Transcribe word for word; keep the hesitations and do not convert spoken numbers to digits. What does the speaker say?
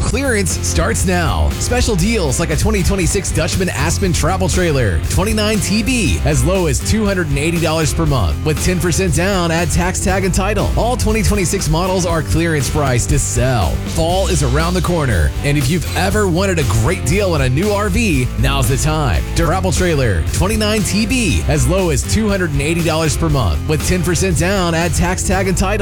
clearance starts now. Special deals like a twenty twenty-six Dutchman Aspen travel trailer, twenty-nine T B, as low as two hundred eighty dollars per month. With ten percent down, add tax tag and title. All twenty twenty-six models are clearance price to sell. Fall is around the corner, and if you've ever wanted a great deal on a new R V, now's the time. Travel trailer, twenty-nine T B, as low as two hundred eighty dollars per month. With ten percent down, add tax tag and title.